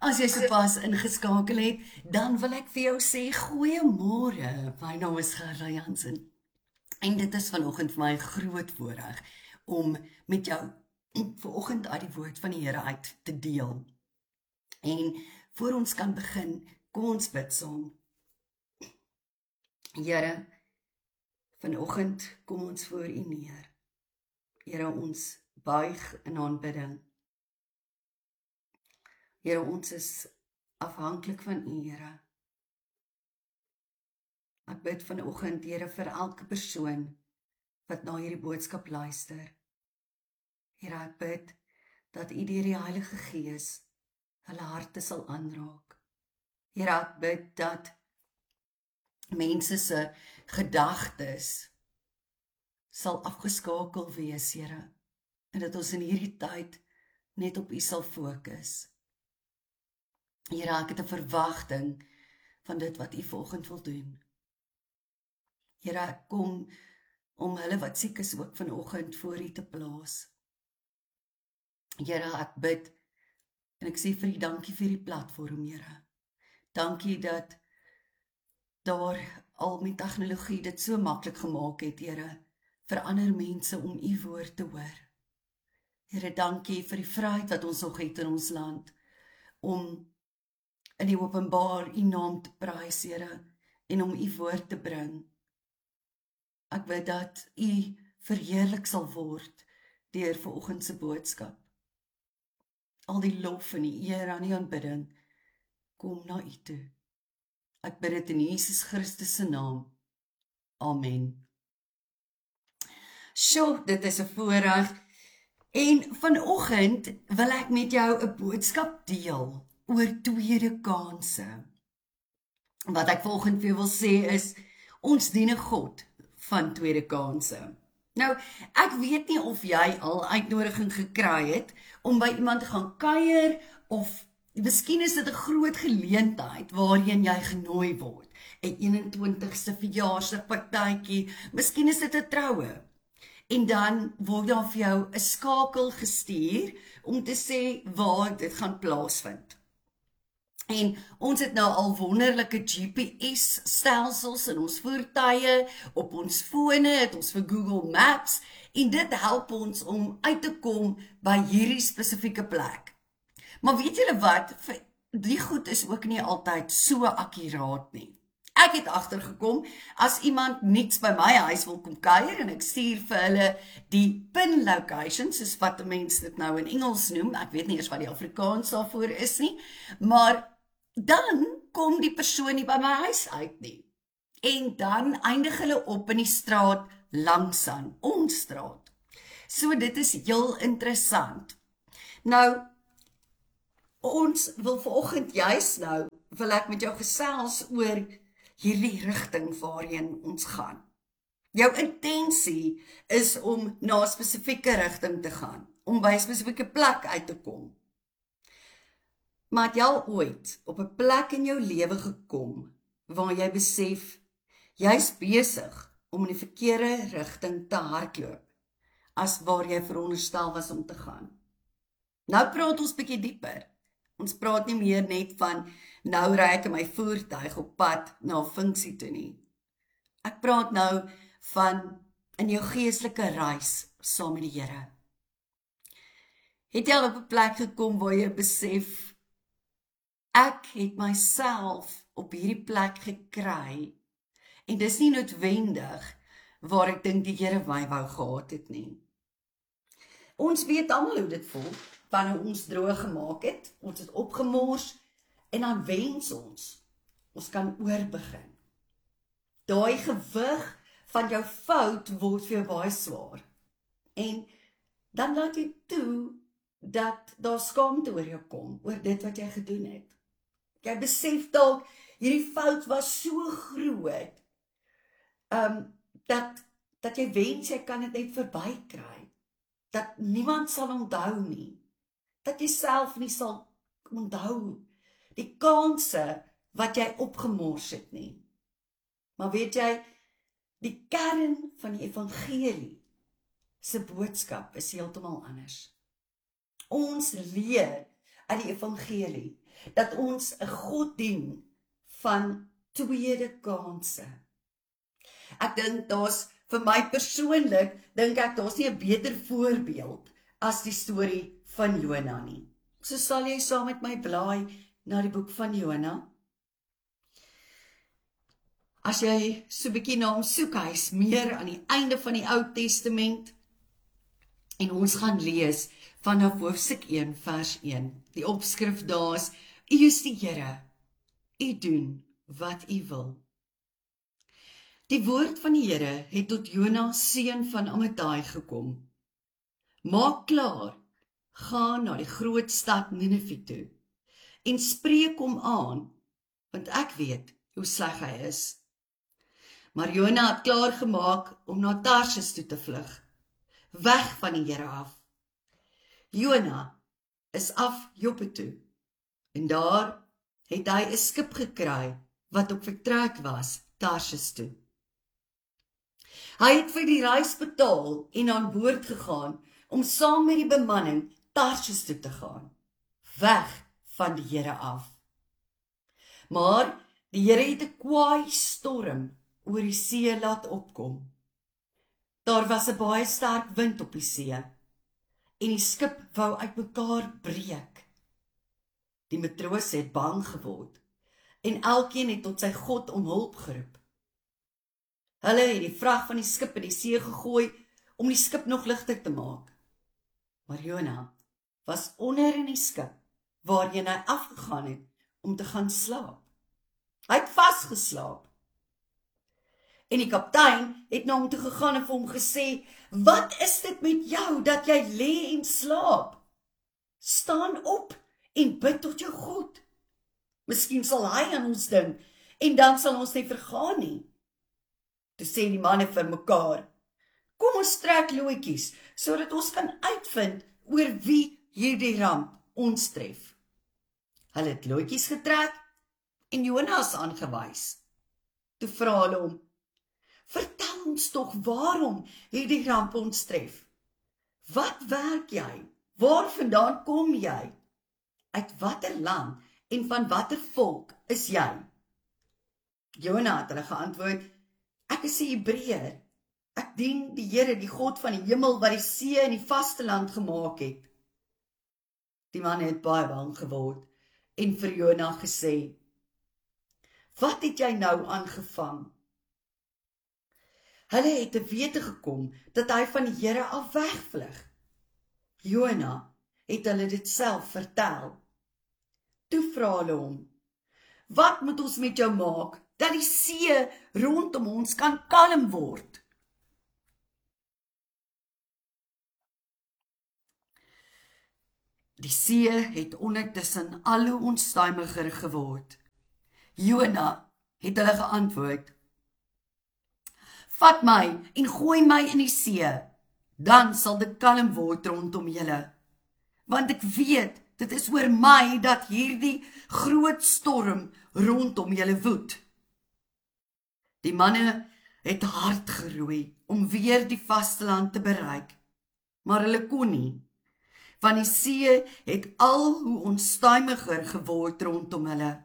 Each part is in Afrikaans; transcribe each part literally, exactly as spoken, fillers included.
As jy sopas ingeskakel het, dan wil ek vir jou sê goeiemôre. My naam is Gerda Jansen. En dit is vanoggend vir my 'n groot voorreg om met jou vanoggend uit die woord van die Here uit te deel. En voor ons kan begin, kom ons bid saam. Here, vanoggend kom ons voor U neer. Here, ons buig in aanbidding. Here, ons is afhanklik van U, Here. Ek bid vanoggend, Here, vir elke persoon wat na hierdie boodskap luister. Here, ek bid dat U deur die Heilige Gees hulle harte sal aanraak. Here, ek bid dat mense se gedagtes sal afgeskakel wees, Here, en dat ons in hierdie tyd net op U sal fokus. Here, ek het 'n verwagting van dit wat U vanoggend wil doen. Here, ek kom om hulle wat siek is ook vanoggend voor U te plaas. Here, ek bid en ek sê vir U dankie vir die platform, Here. Dankie dat daar al met tegnologie dit so maklik gemaak het, Here, vir ander mense om U woord te hoor. Here, dankie vir die vryheid wat ons nog het in ons land, om in die openbaar U naam te prys, Here, en om U woord te bring. Ek bid dat U verheerlik sal word deur vanoggend se boodskap. Al die lof en die eer aan die aanbidding kom na U toe. Ek bid dit in Jesus Christus se naam. Amen. Sjoe, dit is 'n voorreg. En vanoggend wil ek met jou 'n boodskap deel oor tweede kanse. Wat ek volgende vir jou wil sê is, ons dien 'n God van tweede kanse. Nou, ek weet nie of jy al uitnodiging gekry het om by iemand te gaan kuier, of miskien is dit 'n groot geleentheid waarheen jy genooi word. 'n eenentwintigste verjaarsdagpartytjie, miskien is dit 'n troue. En dan word daar vir jou 'n skakel gestuur om te sê waar dit gaan plaasvind. En ons het nou al wonderlike G P S-stelsels in ons voertuie, op ons fone het ons vir Google Maps, en dit help ons om uit te kom by hierdie spesifieke plek. Maar weet julle wat, die goed is ook nie altyd so akkuraat nie. Ek het agtergekom, as iemand niets by my huis wil kom kuier, en ek stuur vir hulle die pin location, soos wat mense dit nou in Engels noem, ek weet nie eers wat die Afrikaans daarvoor is nie, maar dan kom die persoon nie by my huis uit nie. En dan eindig hulle op in die straat langs aan, ons straat. So dit is heel interessant. Nou, ons wil vanoggend juis nou, wil ek met jou gesels oor hierdie rigting waarheen ons gaan. Jou intensie is om na 'n spesifieke rigting te gaan, om by 'n spesifieke plek uit te kom. Maar het jy al ooit op 'n plek in jou lewe gekom waar jy besef, jy's besig om in die verkeerde rigting te hardloop as waar jy veronderstel was om te gaan? Nou praat ons bietjie dieper. Ons praat nie meer net van, nou ry ek in my voertuig op pad na 'n funksie toe nie. Ek praat nou van in jou geestelike reis saam met die Here. Het jy al op 'n plek gekom waar jy besef, ek het myself op hierdie plek gekry, en dis nie noodwendig waar ek dink die Here my wou gehad het nie. Ons weet almal hoe dit voel, wanneer ons droog gemaak het, ons het opgemors, en dan wens ons, ons kan oorbegin. Daai gewig van jou fout word vir jou baie swaar. En dan laat jy toe, dat daar skaamte oor jou kom, oor dit wat jy gedoen het. Jy besef dalk, hierdie fout was so groot, um, dat, dat jy wens jy kan dit net verby kry. Dat niemand sal onthou nie. Dat jy self nie sal onthou die kanse wat jy opgemors het nie. Maar weet jy, die kern van die evangelie se boodskap is heeltemal anders. Ons leer uit die evangelie, dat ons 'n God dien van tweede kanse. Ek dink daar's, vir my persoonlik, dink ek daar's nie 'n beter voorbeeld as die storie van Jona nie. So sal jy saam met my blaai na die boek van Jona. As jy so 'n bietjie na hom soek, hy is meer aan die einde van die Ou Testament, en ons gaan lees vanaf hoofstuk een vers een. Die opskrif daar is: U is die Here, U doen wat U wil. Die woord van die Here het tot Jona, seun van Amittai, gekom. Maak klaar, gaan na die groot stad Ninive toe, en spreek hom aan, want ek weet hoe sleg hy is. Maar Jona het klaar gemaak om na Tarsis toe te vlug, weg van die Here af. Jona is af Joppe toe, en daar het hy 'n skip gekry wat op vertrek was Tarsis toe. Hy het vir die reis betaal en aan boord gegaan om saam met die bemanning Tarsis toe te gaan, weg van die Here af. Maar die Here het 'n kwaai storm oor die see laat opkom. Daar was 'n baie sterk wind op die see, en die skip wou uitmekaar breek. Die matrose het bang geword, en elkeen het tot sy God om hulp geroep. Hulle het die vrag van die skip in die see gegooi, om die skip nog ligter te maak. Maar Jona was onder in die skip, waarheen hy afgegaan het, om te gaan slaap. Hy het vasgeslaap. En die kaptein het na hom toe gegaan en vir hom gesê: Wat is dit met jou, dat jy lê en slaap? Staan op en bid tot jou God. Miskien sal hy aan ons dink, en dan sal ons nie vergaan nie. Toe sê die manne vir mekaar: Kom ons trek loetjies, sodat ons kan uitvind oor wie hierdie ramp ons tref. Hulle het loetjies getrek, en Jona is aangewys. Toe vra hulle hom: Vertel ons tog waarom hierdie ramp ons tref. Wat werk jy? Waar vandaan kom jy? Uit watter land en van watter volk is jy? Jona het hulle geantwoord: Ek is 'n Hebreër. Ek dien die Here, die God van die hemel, wat die see en die vasteland gemaak het. Die man het baie bang geword en vir Jona gesê: Wat het jy nou aangevang? Hulle het te wete gekom dat hy van die Here af wegvlug. Jona het hulle dit self vertel. Toe vra hulle hom: Wat moet ons met jou maak, dat die see rondom ons kan kalm word? Die see het ondertussen al hoe onstuimiger geword. Jona het hulle geantwoord: Vat my en gooi my in die see, dan sal dit kalm word rondom julle. Want ek weet, dit is oor my dat hierdie groot storm rondom julle woed. Die manne het hard geroei om weer die vasteland te bereik, maar hulle kon nie, want die see het al hoe onstuimiger geword rondom hulle.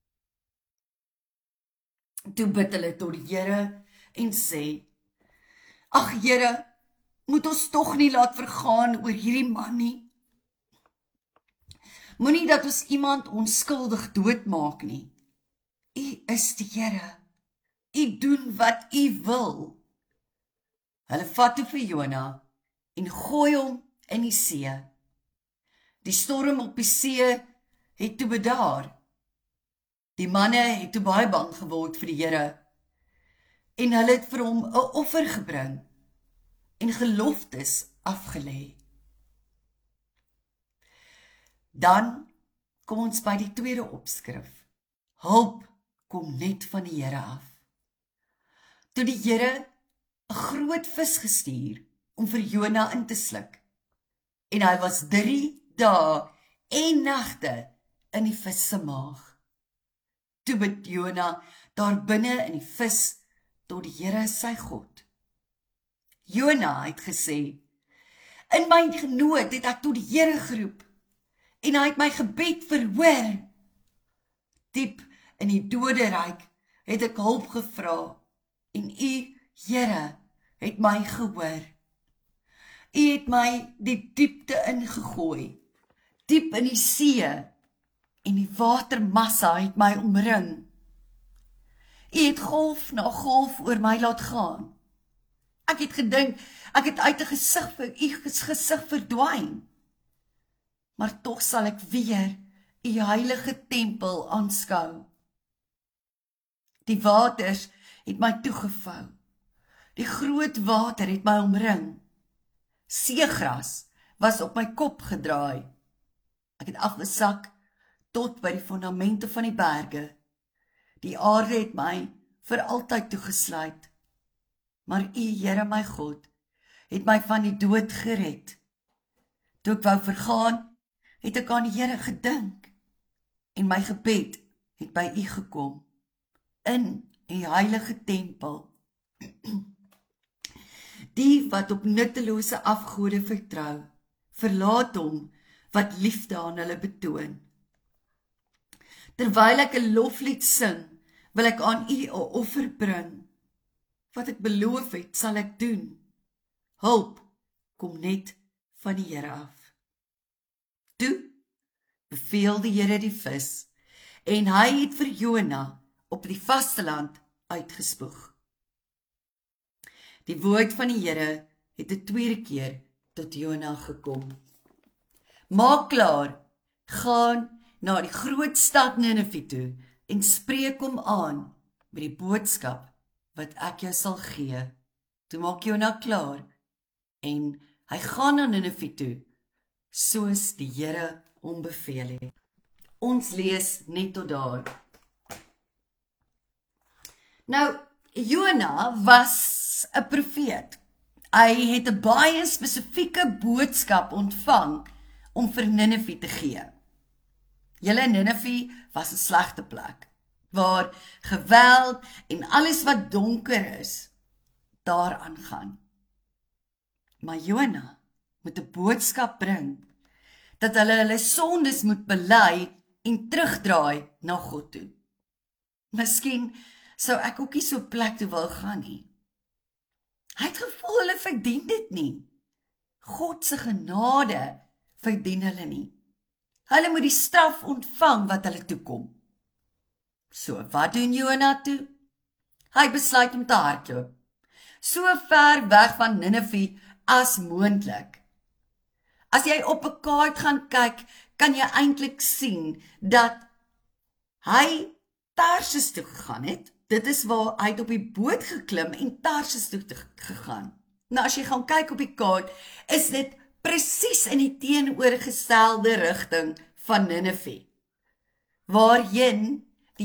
Toe bid hulle tot die Here en sê: Ag Here, moet ons tog nie laat vergaan oor hierdie man nie. Moenie dat ons iemand onskuldig doodmaak nie. U is die Here. U doen wat u wil. Hulle vat toe vir Jona en gooi hom in die see. Die storm op die see het toe bedaar. Die manne het toe baie bang geword vir die Here, en hulle het vir hom 'n offer gebring en geloftes afgelê. Dan kom ons by die tweede opskrif. Hulp kom net van die Here af. Toe die Here 'n groot vis gestuur om vir Jona in te sluk, en hy was drie dae en nagte in die vis se maag. Toe bid Jona daar binne in die vis tot die Here sy God. Jona het gesê: In my nood het ek tot die Here geroep, en hy het my gebed verhoor. Diep in die doderyk het ek hulp gevra, en U, Here, het my gehoor. U het my die diepte ingegooi, diep in die see, en die watermassa het my omring. U het golf na golf oor my laat gaan. Ek het gedink, ek het uit die gesig vir U gesig verdwyn. Maar tog sal ek weer U heilige tempel aanskou. Die waters het my toegevou. Die groot water het my omring. Seegras was op my kop gedraai. Ek het afgesak tot by die fondamente van die berge. Die aarde het my vir altyd toegesluit. Maar U, Here my God, het my van die dood gered. Toe ek wou vergaan, het ek aan die Here gedink, en my gebed het by U gekom, in U heilige tempel. Die wat op nuttelose afgode vertrou, verlaat hom wat liefde aan hulle betoon. Terwyl ek 'n loflied sing, wil ek aan U 'n offer bring. Wat ek beloof het, sal ek doen. Hulp kom net van die Here af. Toe beveel die Here die vis, en hy het vir Jona op die vasteland uitgespoeg. Die woord van die Here het 'n tweede keer tot Jona gekom. Maak klaar, gaan na die groot stad Ninive toe en spreek hom aan met die boodskap wat ek jou sal gee. Toe maak Jona klaar en hy gaan na Ninive toe, soos die Here hom beveel het. Ons lees net tot daar. Nou, Jona was 'n profeet. Hy het 'n baie spesifieke boodskap ontvang om vir Ninive te gee. Julle Ninive was 'n slegte plek, waar geweld en alles wat donker is, daar aangaan. Maar Jona moet 'n boodskap bring, dat hulle hulle sondes moet bely en terugdraai na God toe. Miskien sou ek ook nie so 'n plek toe wil gaan nie. Hy het gevoel hulle verdien dit nie. God se genade verdien hulle nie. Hulle moet die straf ontvang wat hulle toekom. So, wat doen Jona toe? Hy besluit om te hardloop, so ver weg van Ninive as moontlik. As jy op 'n kaart gaan kyk, kan jy eintlik sien dat hy Tarsus toe gegaan het. Dit is waar hy het op die boot geklim en Tarsus toe gegaan. Nou as jy gaan kyk op die kaart, is dit presies in die teenoorgestelde rigting van Ninive, waarheen